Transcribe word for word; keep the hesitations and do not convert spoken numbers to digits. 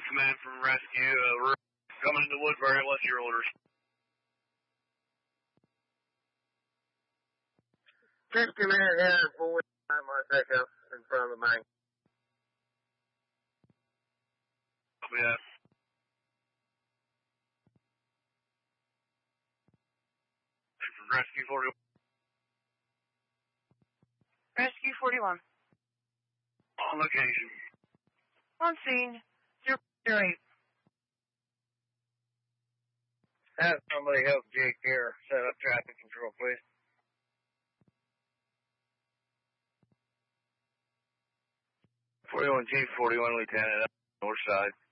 command from rescue. Uh, we're coming into Woodbury. What's your orders? Chief command here in forward. I'm on pickup in front of the bank. Yeah. From rescue forty-one. Rescue forty-one. On location. On scene. zero eight. Have somebody help Jake here set up traffic control, please. forty-one Chief, forty-one Lieutenant, up north side.